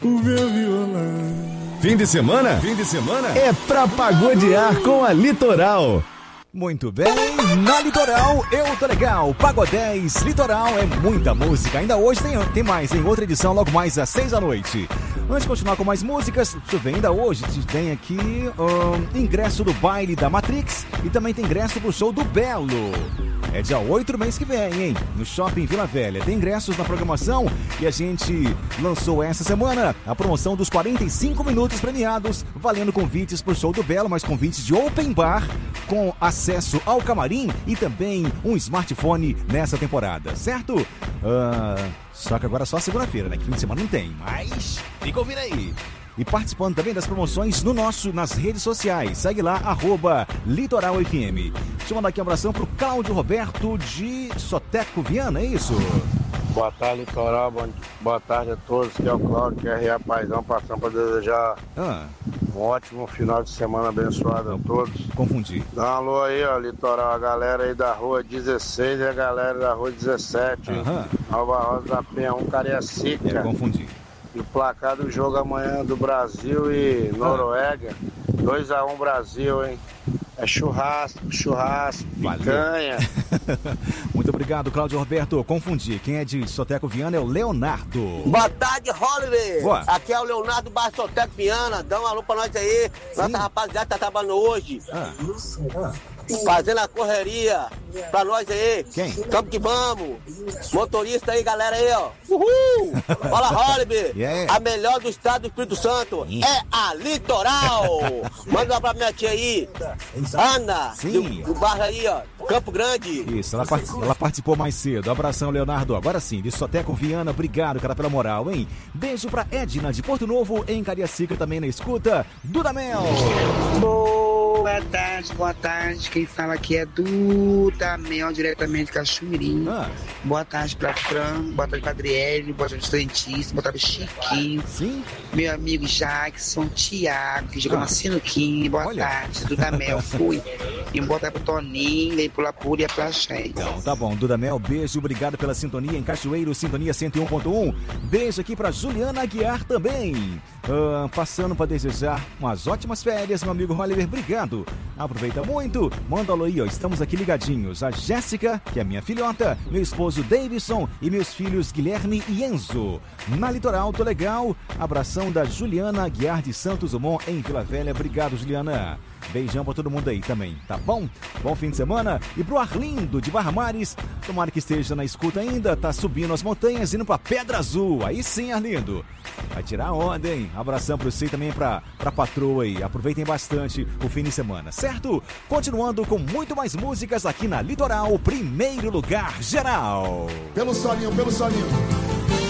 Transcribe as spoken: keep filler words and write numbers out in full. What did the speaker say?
O meu violão. Fim de semana? Fim de semana? É pra pagodear com a Litoral. Muito bem, na Litoral eu tô legal, Pagodez, Litoral é muita música, ainda hoje tem, tem mais, em outra edição, logo mais às seis da noite. Antes de continuar com mais músicas, deixa eu ver, ainda hoje tem aqui um, ingresso do baile da Matrix e também tem ingresso pro show do Belo. É dia oito do mês que vem, hein? No Shopping Vila Velha. Tem ingressos na programação e a gente lançou essa semana a promoção dos quarenta e cinco minutos premiados, valendo convites pro show do Belo, mas convites de open bar com acesso ao camarim e também um smartphone nessa temporada, certo? Uh, só que agora só segunda-feira, né? Que fim de semana não tem, mas fica ouvindo aí. E participando também das promoções no nosso, nas redes sociais. Segue lá, arroba Litoral F M. Deixa eu mandar aqui um abração pro Cláudio Roberto de Soteco Viana, é isso? Boa tarde, Litoral. Boa, boa tarde a todos. Aqui é o Cláudio, que é R A Paizão, passando para desejar ah. um ótimo final de semana abençoado a todos. Confundi. Dá um alô aí, ó, Litoral. A galera aí da rua dezesseis e a galera da rua dezessete. Aham. Nova Rosa da Penha, um Cariacica. É, confundi. E o placar do jogo amanhã do Brasil e Noruega, dois a um Brasil, hein? É churrasco, churrasco, picanha. Muito obrigado, Cláudio Roberto. Confundi. Quem é de Soteco Viana é o Leonardo. Boa tarde, Holliver. Boa. Aqui é o Leonardo Barra Soteco Viana. Dá um alô pra nós aí. Sim. Nossa rapaziada tá trabalhando hoje. Ah. Ah. Fazendo a correria pra nós aí. Quem? Vamos que vamos. Motorista aí, galera aí, ó. Uhul! Fala, Holliver. Yeah. A melhor do estado do Espírito Santo yeah. é a Litoral. Manda um abraço pra minha tia aí. Ana. Sim. Do, do bairro aí, ó. Campo Grande. Isso, ela, part... ela participou mais cedo. Abração, Leonardo. Agora sim, de Soteco Viana. Obrigado, cara, pela moral, hein? Beijo pra Edna de Porto Novo, em Cariacica, também na escuta. Dudamel. Boa tarde, boa tarde. Quem fala aqui é Dudamel, diretamente de Cachoeirinho. Ah. Boa tarde pra Fran, boa tarde pra Adriele, boa tarde pro Santíssimo, boa tarde pro Chiquinho. Sim. Meu amigo Jackson, Thiago, que jogou ah. na sinuquinha. Boa Olha. tarde, Dudamel. Fui. E boa tarde pro Toninho, e pro Lapura e a Plaxé. Então, tá bom. Dudamel, beijo. Obrigado pela sintonia em Cachoeiro, sintonia cento e um ponto um. Beijo aqui pra Juliana Aguiar também. Uh, passando pra desejar umas ótimas férias, meu amigo Oliver. Obrigado. Aproveita muito. Manda alô aí, ó. Estamos aqui ligadinhos. A Jéssica, que é minha filhota, meu esposo Davidson e meus filhos Guilherme e Enzo. Na Litoral, tô legal. Abração da Juliana Aguiar de Santos Dumont, em Vila Velha. Obrigado, Juliana. Beijão pra todo mundo aí também, tá bom? Bom fim de semana. E pro Arlindo de Barra Mares, tomara que esteja na escuta ainda, tá subindo as montanhas, indo pra Pedra Azul. Aí sim, Arlindo. Vai tirar a onda, hein? Abração pra você e também pra, pra patroa aí. Aproveitem bastante o fim de semana, certo? Continuando com muito mais músicas aqui na Litoral, primeiro lugar geral. Pelo solinho, pelo solinho.